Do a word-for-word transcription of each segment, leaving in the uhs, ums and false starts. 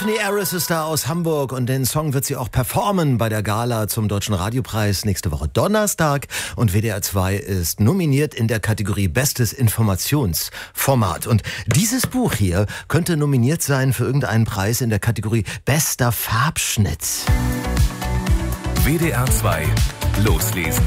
Tiffany Harris ist da aus Hamburg und den Song wird sie auch performen bei der Gala zum Deutschen Radiopreis nächste Woche Donnerstag. Und W D R zwei ist nominiert in der Kategorie Bestes Informationsformat. Und dieses Buch hier könnte nominiert sein für irgendeinen Preis in der Kategorie Bester Farbschnitt. W D R zwei loslesen.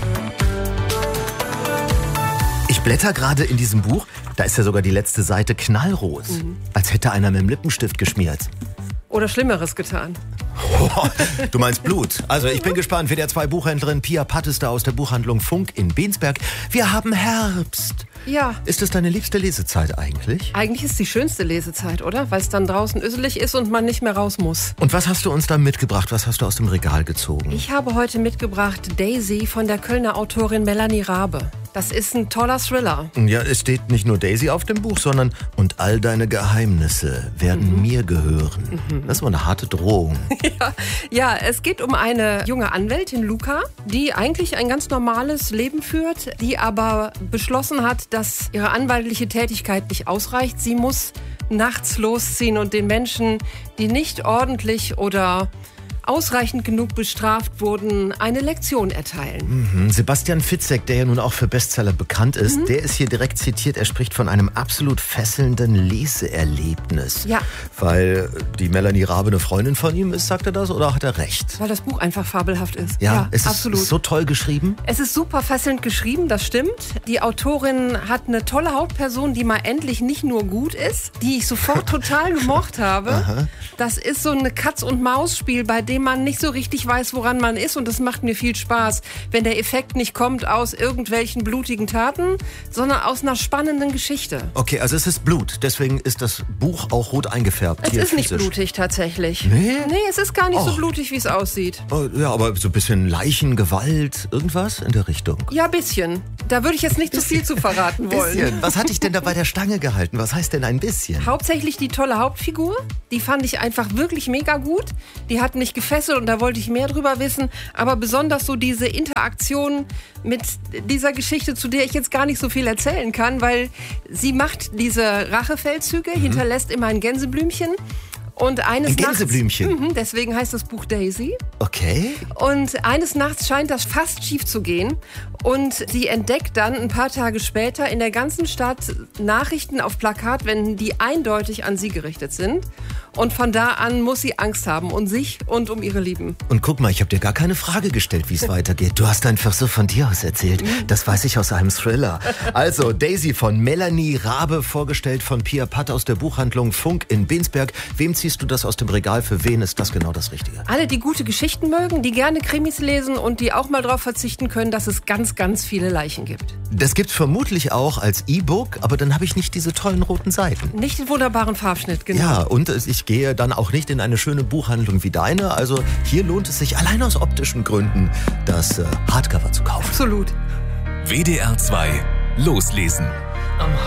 Ich blätter gerade in diesem Buch, da ist ja sogar die letzte Seite knallrot, mhm. als hätte einer mit dem Lippenstift geschmiert. Oder Schlimmeres getan. Oh, du meinst Blut. Also ich bin gespannt. W D R zwei Buchhändlerin Pia Patt ist da aus der Buchhandlung Funk in Bensberg. Wir haben Herbst. Ja. Ist das deine liebste Lesezeit eigentlich? Eigentlich ist die schönste Lesezeit, oder? Weil es dann draußen üsselig ist und man nicht mehr raus muss. Und was hast du uns da mitgebracht? Was hast du aus dem Regal gezogen? Ich habe heute mitgebracht Daisy von der Kölner Autorin Melanie Rabe. Das ist ein toller Thriller. Ja, es steht nicht nur Daisy auf dem Buch, sondern und all deine Geheimnisse werden mhm. mir gehören. Mhm. Das war eine harte Drohung. Ja, ja, es geht um eine junge Anwältin, Luca, die eigentlich ein ganz normales Leben führt, die aber beschlossen hat, dass ihre anwaltliche Tätigkeit nicht ausreicht. Sie muss nachts losziehen und den Menschen, die nicht ordentlich oder ausreichend genug bestraft wurden, eine Lektion erteilen. Mhm. Sebastian Fitzek, der ja nun auch für Bestseller bekannt ist, mhm. der ist hier direkt zitiert. Er spricht von einem absolut fesselnden Leseerlebnis. Ja. Weil die Melanie Rabe eine Freundin von ihm ist, sagt er das, oder hat er recht? Weil das Buch einfach fabelhaft ist. Ja, ja es absolut. ist so toll geschrieben. Es ist super fesselnd geschrieben, das stimmt. Die Autorin hat eine tolle Hauptperson, die mal endlich nicht nur gut ist, die ich sofort total gemocht habe. Aha. Das ist so ein Katz-und-Maus-Spiel, bei dem man nicht so richtig weiß, woran man ist, und das macht mir viel Spaß, wenn der Effekt nicht kommt aus irgendwelchen blutigen Taten, sondern aus einer spannenden Geschichte. Okay, also es ist Blut, deswegen ist das Buch auch rot eingefärbt. Es hier ist physisch. Nicht blutig tatsächlich. Nee? Nee, es ist gar nicht Och. so blutig, wie es aussieht. Oh, ja, aber so ein bisschen Leichen, Gewalt, irgendwas in der Richtung. Ja, bisschen. Da würde ich jetzt nicht zu viel zu verraten wollen. Bisschen. Was hat dich denn da bei der Stange gehalten? Was heißt denn ein bisschen? Hauptsächlich die tolle Hauptfigur. Die fand ich einfach wirklich mega gut. Die hat mich gefesselt und da wollte ich mehr drüber wissen. Aber besonders so diese Interaktion mit dieser Geschichte, zu der ich jetzt gar nicht so viel erzählen kann, weil sie macht diese Rachefeldzüge, mhm. hinterlässt immer ein Gänseblümchen. Und eines ein Gänseblümchen? Nachts, mh, deswegen heißt das Buch Daisy. Okay. Und eines Nachts scheint das fast schief zu gehen. Und sie entdeckt dann ein paar Tage später in der ganzen Stadt Nachrichten auf Plakatwänden, die eindeutig an sie gerichtet sind. Und von da an muss sie Angst haben um sich und um ihre Lieben. Und guck mal, ich habe dir gar keine Frage gestellt, wie es weitergeht. Du hast einfach so von dir aus erzählt. Das weiß ich aus einem Thriller. Also Daisy von Melanie Rabe, vorgestellt von Pia Patt aus der Buchhandlung Funk in Bensberg. Wem ziehst du das aus dem Regal? Für wen ist das genau das Richtige? Alle, die gute Geschichten mögen, die gerne Krimis lesen und die auch mal darauf verzichten können, dass es ganz, ganz viele Leichen gibt. Das gibt's vermutlich auch als E-Book, aber dann habe ich nicht diese tollen roten Seiten. Nicht den wunderbaren Farbschnitt, genau. Ja, und ich gehe dann auch nicht in eine schöne Buchhandlung wie deine. Also hier lohnt es sich allein aus optischen Gründen, das äh, Hardcover zu kaufen. Absolut. W D R zwei loslesen.